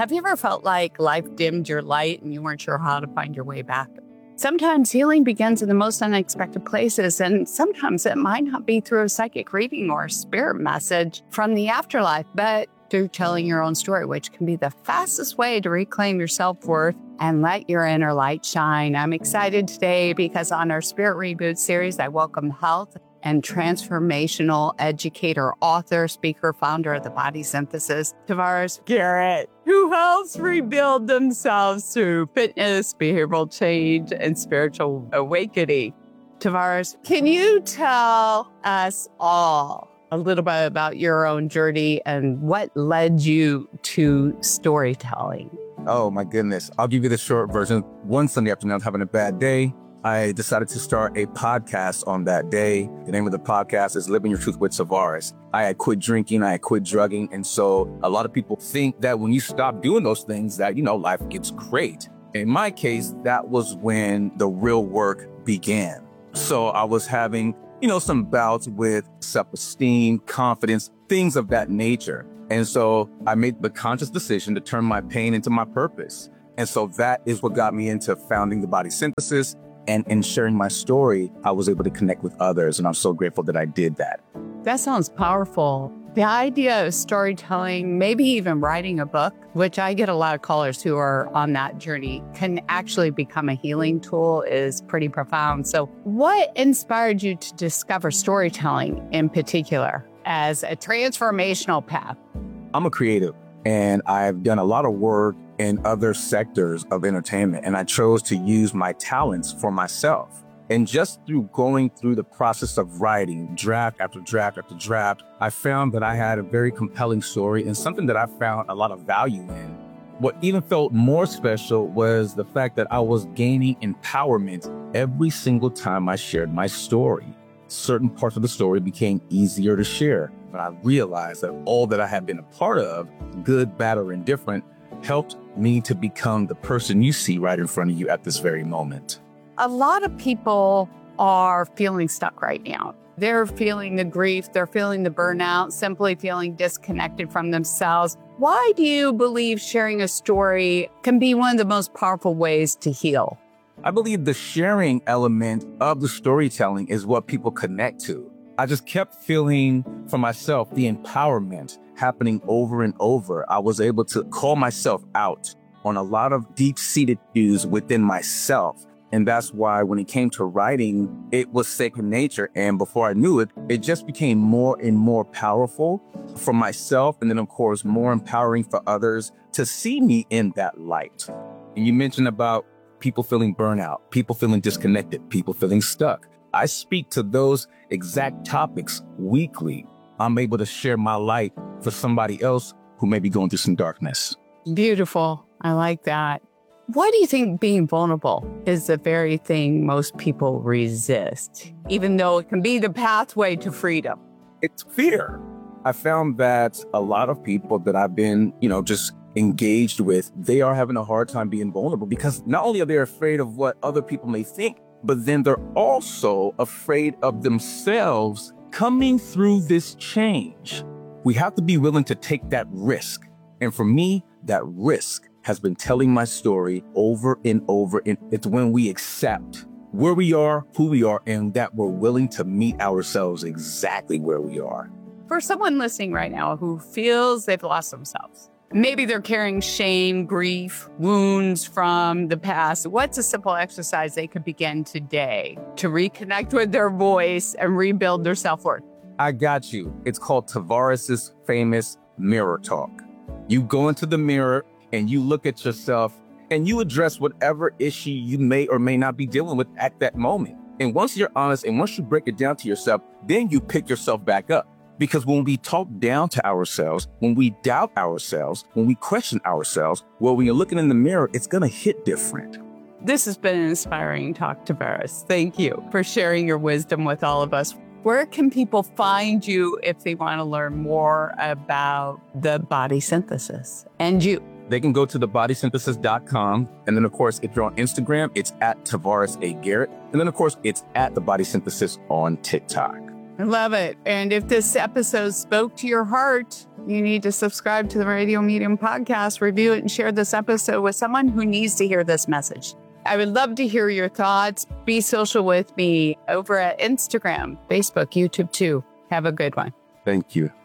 Have you ever felt like life dimmed your light and you weren't sure how to find your way back? Sometimes healing begins in the most unexpected places, and sometimes it might not be through a psychic reading or a spirit message from the afterlife, but through telling your own story, which can be the fastest way to reclaim your self-worth and let your inner light shine. I'm excited today because on our Spirit Reboot series, I welcome health and transformational educator, author, speaker, founder of the Body Synthesis, Tavares Garrett, who helps rebuild themselves through fitness, behavioral change, and spiritual awakening. Tavares, can you tell us all a little bit about your own journey and what led you to storytelling? Oh my goodness. I'll give you the short version. One Sunday afternoon, I was having a bad day. I decided to start a podcast on that day. The name of the podcast is Living Your Truth with Tavares. I had quit drinking, I had quit drugging. And so a lot of people think that when you stop doing those things that, life gets great. In my case, that was when the real work began. So I was having, some bouts with self-esteem, confidence, things of that nature. And so I made the conscious decision to turn my pain into my purpose. And so that is what got me into founding the Body Synthesis. And in sharing my story, I was able to connect with others. And I'm so grateful that I did that. That sounds powerful. The idea of storytelling, maybe even writing a book, which I get a lot of callers who are on that journey, can actually become a healing tool, is pretty profound. So what inspired you to discover storytelling in particular as a transformational path? I'm a creative, and I've done a lot of work in other sectors of entertainment, and I chose to use my talents for myself. And just through going through the process of writing draft after draft after draft, I found that I had a very compelling story and something that I found a lot of value in. What even felt more special was the fact that I was gaining empowerment every single time I shared my story. Certain parts of the story became easier to share, but I realized that all that I had been a part of, good, bad, or indifferent, helped me to become the person you see right in front of you at this very moment. A lot of people are feeling stuck right now. They're feeling the grief, they're feeling the burnout, simply feeling disconnected from themselves. Why do you believe sharing a story can be one of the most powerful ways to heal? I believe the sharing element of the storytelling is what people connect to. I just kept feeling for myself the empowerment happening over and over. I was able to call myself out on a lot of deep-seated issues within myself. And that's why when it came to writing, it was second nature. And before I knew it, it just became more and more powerful for myself. And then, of course, more empowering for others to see me in that light. And you mentioned about people feeling burnout, people feeling disconnected, people feeling stuck. I speak to those exact topics weekly. I'm able to share my light for somebody else who may be going through some darkness. Beautiful. I like that. Why do you think being vulnerable is the very thing most people resist, even though it can be the pathway to freedom? It's fear. I found that a lot of people that I've been, just engaged with, they are having a hard time being vulnerable because not only are they afraid of what other people may think, but then they're also afraid of themselves coming through this change. We have to be willing to take that risk. And for me, that risk has been telling my story over and over. And it's when we accept where we are, who we are, and that we're willing to meet ourselves exactly where we are. For someone listening right now who feels they've lost themselves, maybe they're carrying shame, grief, wounds from the past, what's a simple exercise they could begin today to reconnect with their voice and rebuild their self-worth? I got you. It's called Tavares' famous mirror talk. You go into the mirror and you look at yourself and you address whatever issue you may or may not be dealing with at that moment. And once you're honest and once you break it down to yourself, then you pick yourself back up. Because when we talk down to ourselves, when we doubt ourselves, when we question ourselves, well, when you're looking in the mirror, it's going to hit different. This has been an inspiring talk, Tavares. Thank you for sharing your wisdom with all of us. Where can people find you if they want to learn more about the Body Synthesis and you? They can go to thebodysynthesis.com. And then, of course, if you're on Instagram, it's at Tavares A. Garrett. And then, of course, it's at The Body Synthesis on TikTok. I love it. And if this episode spoke to your heart, you need to subscribe to the Radio Medium podcast, review it, and share this episode with someone who needs to hear this message. I would love to hear your thoughts. Be social with me over at Instagram, Facebook, YouTube too. Have a good one. Thank you.